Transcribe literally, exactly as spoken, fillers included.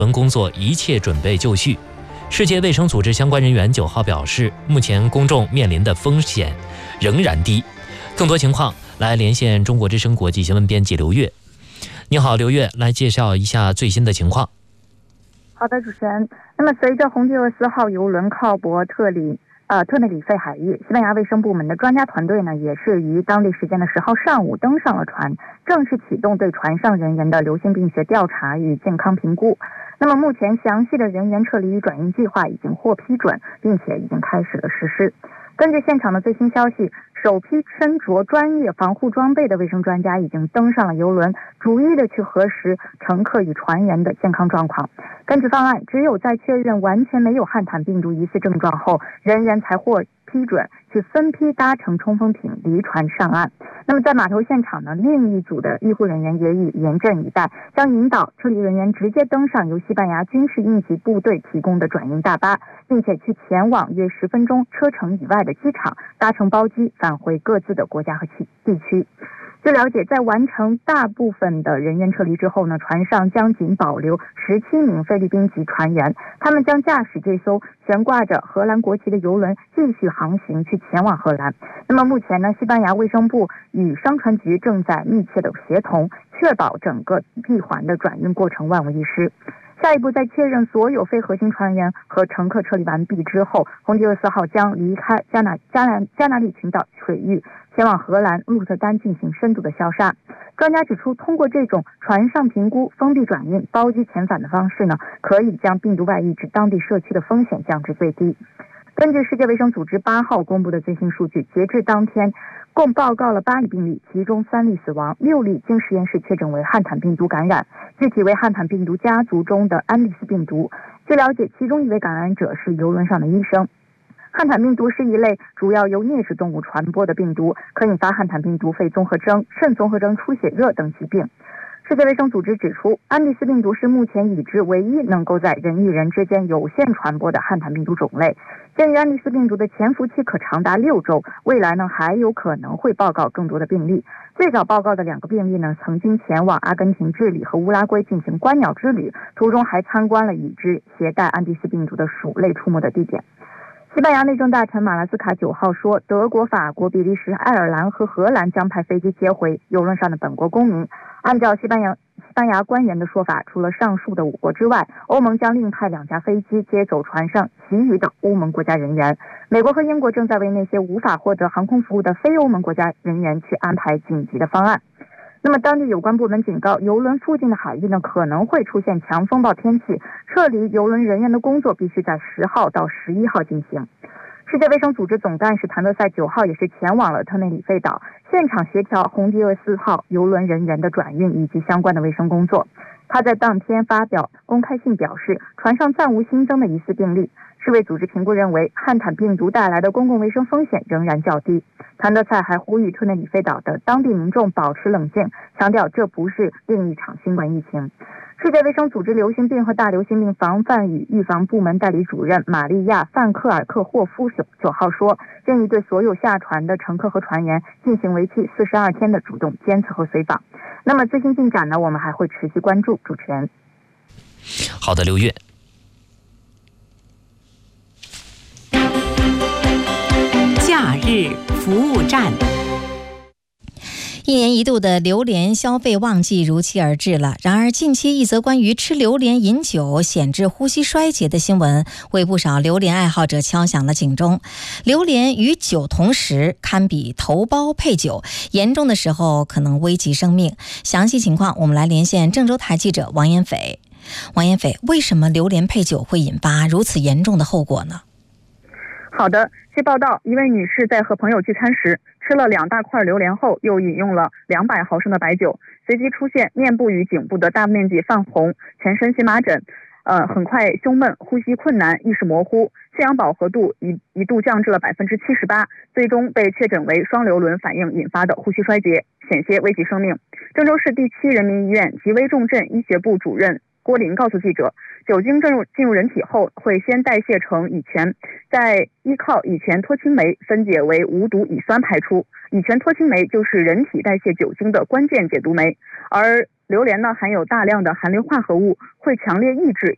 文工作一切准备就绪。世界卫生组织相关人员九号表示，目前公众面临的风险仍然低。更多情况来连线中国之声国际新闻编辑刘月。你好，刘月，来介绍一下最新的情况。 好的，主持人。那么，随着红地厄斯号邮轮靠泊特里呃特内里费海域，西班牙卫生部门的专家团队呢，也是于当地时间的十号上午登上了船，正式启动对船上人员的流行病学调查与健康评估。那么，目前详细的人员撤离与转运计划已经获批准，并且已经开始了实施。根据现场的最新消息，首批身着专业防护装备的卫生专家已经登上了邮轮，逐一的去核实乘客与船员的健康状况。根据方案，只有在确认完全没有汉坦病毒疑似症状后，人员才获批准去分批搭乘冲锋艇离船上岸。那么在码头现场呢，另一组的医护人员也已严阵以待，将引导撤离人员直接登上由西班牙军事应急部队提供的转运大巴，并且去前往约十分钟车程以外的机场，搭乘包机返回各自的国家和地区。据了解，在完成大部分的人员撤离之后呢，船上将仅保留十七名菲律宾籍船员，他们将驾驶这艘悬挂着荷兰国旗的邮轮继续航行去前往荷兰。那么目前呢，西班牙卫生部与商船局正在密切的协同，确保整个闭环的转运过程万无一失。下一步，在确认所有非核心船员和乘客撤离完毕之后，红地厄斯号将离开加纳加纳加纳利群岛水域，前往荷兰鹿特丹进行深度的消杀。专家指出，通过这种船上评估、封闭转运、包机遣返的方式呢，可以将病毒外溢至当地社区的风险降至最低。根据世界卫生组织八号公布的最新数据，截至当天，共报告了八例病例，其中三例死亡，六例经实验室确诊为汉坦病毒感染，具体为汉坦病毒家族中的安利斯病毒。据了解，其中一位感染者是邮轮上的医生。汉坦病毒是一类主要由啮齿动物传播的病毒，可引发汉坦病毒肺综合征、肾综合征出血热等疾病。世界卫生组织指出，安利斯病毒是目前已知唯一能够在人与人之间有限传播的汉坦病毒种类。鉴于安利斯病毒的潜伏期可长达六周，未来呢还有可能会报告更多的病例。最早报告的两个病例呢，曾经前往阿根廷、智利和乌拉圭进行观鸟之旅，途中还参观了已知携带安利斯病毒的鼠类出没的地点。西班牙内政大臣马拉斯卡九号说，德国、法国、比利时、爱尔兰和荷兰将派飞机接回邮轮上的本国公民。按照西班牙西班牙官员的说法，除了上述的五国之外，欧盟将另派两架飞机接走船上其余的欧盟国家人员。美国和英国正在为那些无法获得航空服务的非欧盟国家人员去安排紧急的方案。那么当地有关部门警告，邮轮附近的海域呢可能会出现强风暴天气，撤离邮轮人员的工作必须在十号到十一号进行。世界卫生组织总干事谭德赛九号也是前往了特内里费岛，现场协调红地厄斯号邮轮人员的转运以及相关的卫生工作。他在当天发表公开信表示，船上暂无新增的疑似病例。世卫组织评估认为，汉坦病毒带来的公共卫生风险仍然较低。谭德赛还呼吁特内里费岛的当地民众保持冷静，强调这不是另一场新冠疫情。世界卫生组织流行病和大流行病防范与预防部门代理主任玛利亚·范克尔克霍夫九号说，建议对所有下船的乘客和船员进行为期四十二天的主动监测和随访。那么最新进展呢，我们还会持续关注。主持人， 好的，刘月。 假日服务站。一年一度的榴莲消费旺季如期而至了。然而，近期一则关于吃榴莲饮酒显致呼吸衰竭的新闻，为不少榴莲爱好者敲响了警钟。榴莲与酒同食，堪比头孢配酒，严重的时候可能危及生命。详细情况，我们来连线郑州台记者王延斐。王延斐，为什么榴莲配酒会引发如此严重的后果呢？ 好的，据报道，一位女士在和朋友聚餐时，吃了两大块榴莲后，又饮用了两百毫升的白酒，随即出现面部与颈部的大面积泛红，全身荨麻疹，呃，很快胸闷、呼吸困难、意识模糊，血氧饱和度一一度降至了百分之七十八，最终被确诊为双硫仑反应引发的呼吸衰竭，险些危及生命。郑州市第七人民医院急危重症医学部主任郭林告诉记者，酒精进入进入人体后，会先代谢成乙醛，再依靠乙醛脱氢酶分解为无毒乙酸排出。乙醛脱氢酶就是人体代谢酒精的关键解毒酶，而榴莲呢含有大量的含磷化合物，会强烈抑制